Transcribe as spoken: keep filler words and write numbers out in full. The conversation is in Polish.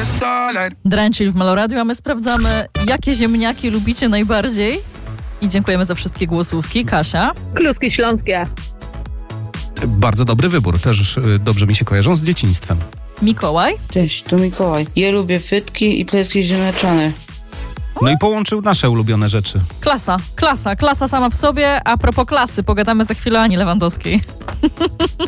Dranchill w Meloradiu, a my sprawdzamy, jakie ziemniaki lubicie najbardziej. I dziękujemy za wszystkie głosówki. Kasia? Kluski śląskie. Bardzo dobry wybór, też y, dobrze mi się kojarzą z dzieciństwem. Mikołaj? Cześć, to Mikołaj. Ja lubię frytki i placki ziemniaczane. No i połączył nasze ulubione rzeczy. Klasa, klasa, klasa sama w sobie. A propos klasy, pogadamy za chwilę o Ani Lewandowskiej.